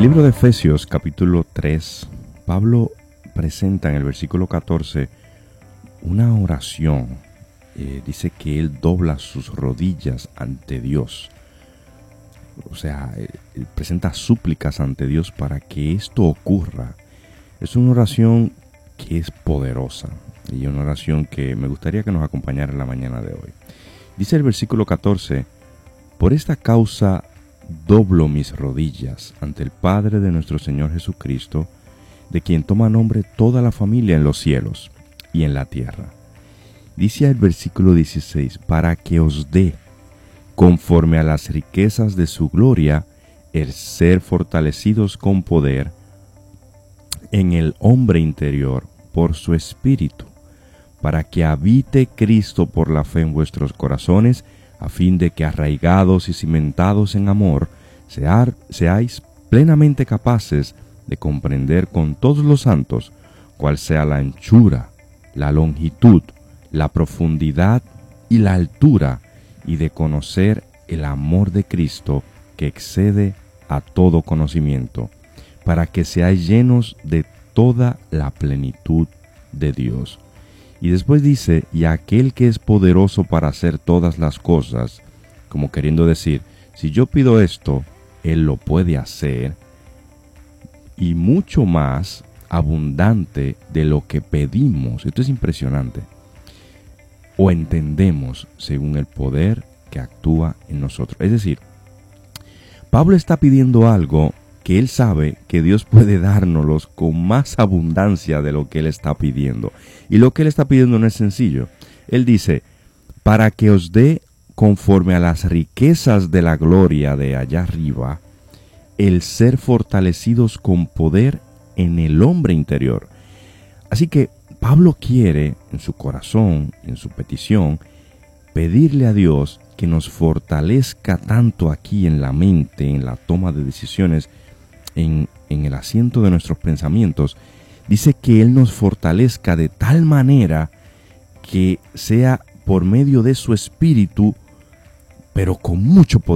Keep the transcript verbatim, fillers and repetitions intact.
el libro de Efesios, capítulo tres, Pablo presenta en el versículo catorce una oración. Eh, dice que él dobla sus rodillas ante Dios. O sea, él, él presenta súplicas ante Dios para que esto ocurra. Es una oración que es poderosa y una oración que me gustaría que nos acompañara en la mañana de hoy. Dice el versículo catorce: por esta causa doblo mis rodillas ante el Padre de nuestro Señor Jesucristo, de quien toma nombre toda la familia en los cielos y en la tierra. Dice el versículo dieciséis, para que os dé, conforme a las riquezas de su gloria, el ser fortalecidos con poder en el hombre interior por su Espíritu, para que habite Cristo por la fe en vuestros corazones, a fin de que arraigados y cimentados en amor, seáis plenamente capaces de comprender con todos los santos cuál sea la anchura, la longitud, la profundidad y la altura, y de conocer el amor de Cristo que excede a todo conocimiento, para que seáis llenos de toda la plenitud de Dios. Y después dice, y aquel que es poderoso para hacer todas las cosas, como queriendo decir, si yo pido esto, Él lo puede hacer, y mucho más abundante de lo que pedimos. Esto es impresionante. O entendemos según el poder que actúa en nosotros. Es decir, Pablo está pidiendo algo que él sabe que Dios puede dárnoslos con más abundancia de lo que él está pidiendo. Y lo que él está pidiendo no es sencillo. Él dice, para que os dé conforme a las riquezas de la gloria de allá arriba, el ser fortalecidos con poder en el hombre interior. Así que Pablo quiere, en su corazón, en su petición, pedirle a Dios que nos fortalezca tanto aquí en la mente, en la toma de decisiones, en, en el asiento de nuestros pensamientos. Dice que Él nos fortalezca de tal manera que sea por medio de su Espíritu, pero con mucho poder.